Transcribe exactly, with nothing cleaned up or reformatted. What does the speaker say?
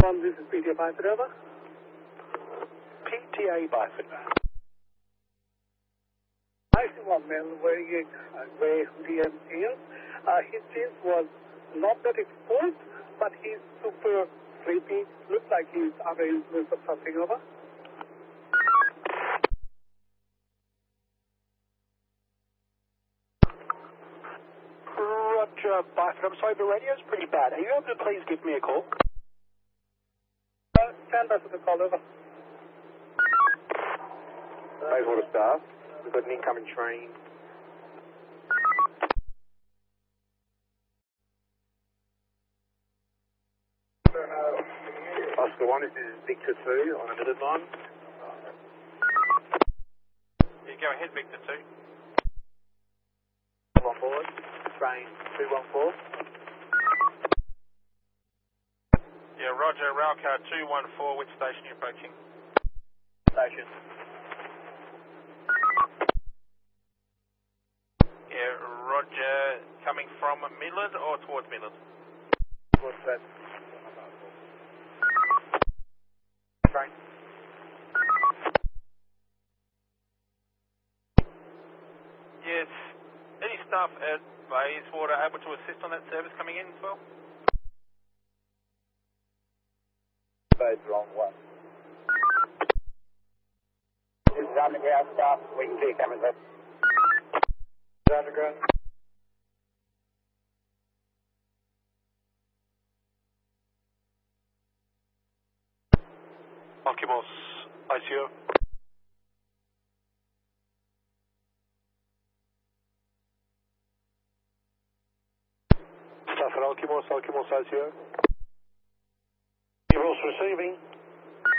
one, this is P T A Byford, over. P T A Byford. I see one man wearing a grey hoodie and jeans. Uh, his jeans was not that exposed, but he's super sleepy. Looks like he's under influence of something, over. Roger, Byford. I'm sorry, the radio's pretty bad. Are you able to please give me a call? Uh, stand by for the call, over. Bayswater staff, we've got an incoming train. Oscar one, this is Victor two on a middle line. Yeah, go ahead, Victor two. On board, train two one four. Yeah, Roger, Railcar two one four, which station are you approaching? Station. Yeah, Roger, coming from Midland or towards Midland? What's that? Train. Yes. Any staff at Bayswater able to assist on that service coming in as well? Both wrong one. This is underground staff. We can see cameras up. Underground. Alkimos, I C O. Staff at Alkimos, Alkimos I C O. You're also receiving.